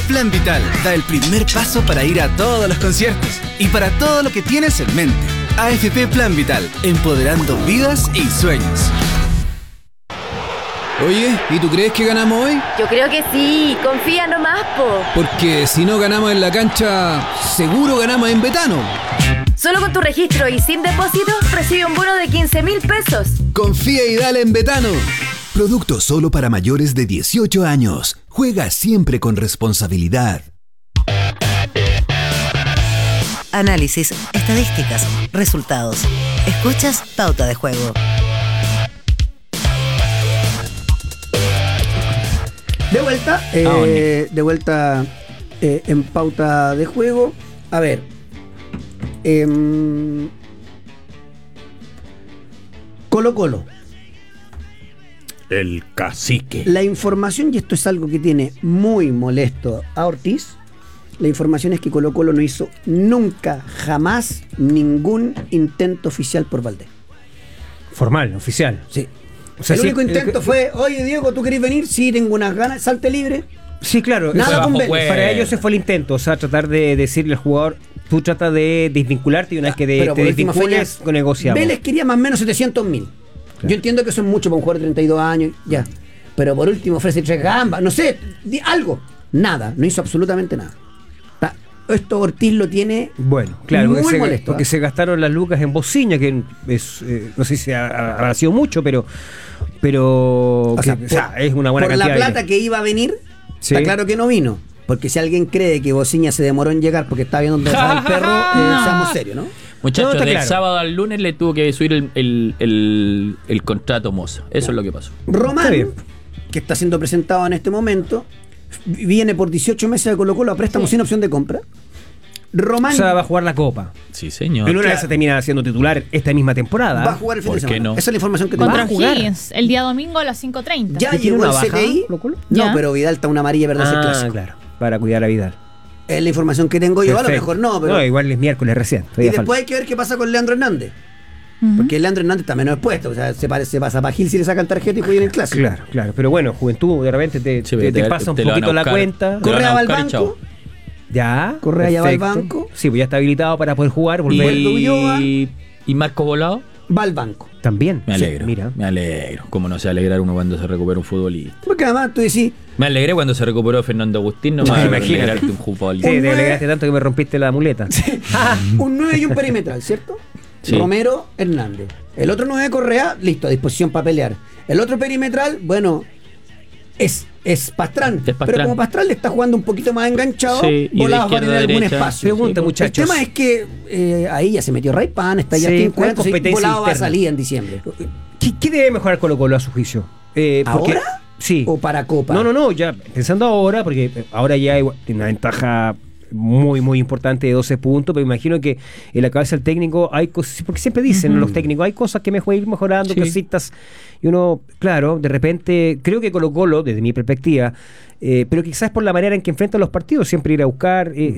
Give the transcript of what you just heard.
Plan Vital da el primer paso para ir a todos los conciertos y para todo lo que tienes en mente. AFP Plan Vital, empoderando vidas y sueños. Oye, ¿y tú crees que ganamos hoy? Yo creo que sí, confía nomás, po. Porque si no ganamos en la cancha, seguro ganamos en Betano. Solo con tu registro y sin depósito, recibe un bono de 15.000 pesos. Confía y dale en Betano. Producto solo para mayores de 18 años. Juega siempre con responsabilidad. Análisis, estadísticas, resultados. Escuchas Pauta de Juego. De vuelta en Pauta de Juego. A ver. Colo-Colo. El cacique. La información, y esto es algo que tiene muy molesto a Ortiz, la información es que Colo-Colo no hizo nunca, jamás, ningún intento oficial por Valdés. Formal, oficial. Sí. O sea, el único intento fue, oye Diego, ¿tú querés venir? Sí, tengo unas ganas, salte libre. Sí, claro. Nada con Vélez. Para ellos ese fue el intento, o sea, tratar de decirle al jugador, tú trata de desvincularte y una vez que te desvincules, negociamos. Vélez quería más o menos 700.000. Yo entiendo que eso es mucho para un jugador de 32 años, ya. Pero por último ofrece 3 gambas, no sé, algo. Nada, no hizo absolutamente nada. Esto Ortiz lo tiene claro, muy molesto. Porque se gastaron las lucas en Bociña, que es, no sé si habrá sido mucho, pero es una buena cantidad. Por la plata que iba a venir, sí. Está claro que no vino. Porque si alguien cree que Bociña se demoró en llegar porque estaba viendo dónde estaba el perro, seamos serios, ¿no? Muchachos, del sábado al lunes le tuvo que subir el contrato Moza. Eso es lo que pasó. Román, que está siendo presentado en este momento, viene por 18 meses de Colo-Colo a préstamo sin opción de compra. Román, o sea, va a jugar la Copa. Sí, señor. En una vez se termina siendo titular esta misma temporada. Va a jugar el fin de semana. No? Esa es la información que tengo. Contra Higgins, el día domingo a las 5:30. Ya llegó el CTI. No, pero Vidal está una amarilla para hacer clásico. Claro, para cuidar a Vidal. Es la información que tengo yo, a lo mejor no, pero... No, igual es miércoles recién. Y después hay que ver qué pasa con Leandro Hernández. Porque Leandro Hernández está menos expuesto. O sea, se pasa para Gil si le sacan tarjeta y juega en el clásico. Claro. Pero bueno, Juventud de repente te pasa un poquito la cuenta. Correa va al banco. Ya. Correa ya va al banco. Sí, pues ya está habilitado para poder jugar. ¿Y Marco Volado? Va al banco. También. Me alegro. Sí, mira. Me alegro. ¿Cómo no se alegra uno cuando se recupera un futbolista? Porque además tú decís... Me alegré cuando se recuperó Fernando Agustín. No me alegrarte un futbolista. Sí, te alegraste tanto que me rompiste la muleta. Un 9 y un perimetral, ¿cierto? Sí. Romero, Hernández. El otro 9 Correa, listo, a disposición para pelear. El otro perimetral, bueno, es Pastrán. Pero como Pastrán le está jugando un poquito más enganchado, Volados va a tener algún espacio. Pregunta, muchachos. El tema es que ahí ya se metió Raypan, está ya en cuenta, Volados va a salir en diciembre. ¿Qué debe mejorar Colo-Colo a su juicio? ¿Ahora? Sí. ¿O para Copa? No, ya pensando ahora, porque ahora ya hay una ventaja muy, muy importante de 12 puntos, pero imagino que en la cabeza del técnico hay cosas, porque siempre dicen los técnicos, hay cosas que me pueden ir mejorando, cositas, y uno, claro, de repente, creo que Colo-Colo, desde mi perspectiva, pero quizás por la manera en que enfrentan los partidos, siempre ir a buscar,